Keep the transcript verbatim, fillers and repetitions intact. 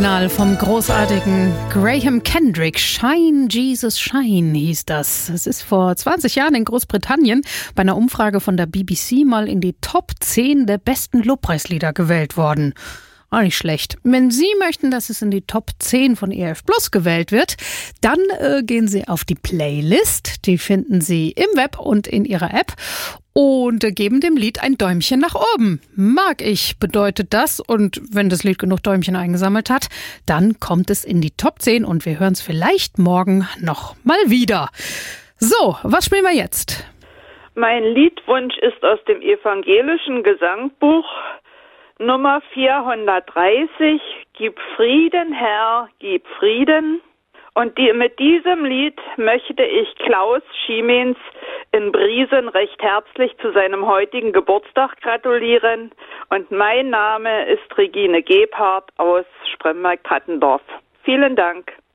Vom großartigen Graham Kendrick. Shine, Jesus, Shine hieß das. Es ist vor zwanzig Jahren in Großbritannien bei einer Umfrage von der B B C mal in die Top zehn der besten Lobpreislieder gewählt worden. Auch nicht schlecht. Wenn Sie möchten, dass es in die Top zehn von E F Plus gewählt wird, dann äh, gehen Sie auf die Playlist. Die finden Sie im Web und in Ihrer App. Und äh, geben dem Lied ein Däumchen nach oben. Mag ich, bedeutet das. Und wenn das Lied genug Däumchen eingesammelt hat, dann kommt es in die Top zehn und wir hören es vielleicht morgen noch mal wieder. So, was spielen wir jetzt? Mein Liedwunsch ist aus dem evangelischen Gesangbuch Nummer vierhundertdreißig, Gib Frieden, Herr, gib Frieden. Und die, mit diesem Lied möchte ich Klaus Schiemens in Briesen recht herzlich zu seinem heutigen Geburtstag gratulieren. Und mein Name ist Regine Gebhardt aus Spremberg-Tattendorf. Vielen Dank.